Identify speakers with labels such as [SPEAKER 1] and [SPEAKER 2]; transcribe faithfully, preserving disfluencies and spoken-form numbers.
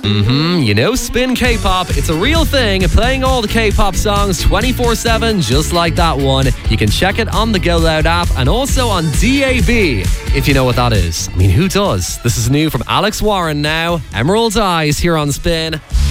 [SPEAKER 1] Mm-hmm, you know Spin K-pop, it's a real thing, playing all the K-pop songs twenty-four seven, just like that one. You can check it on the Go Loud app and also on D A B, if you know what that is. I mean, who does? This is new from Alex Warren now, Emerald Eyes here on Spin.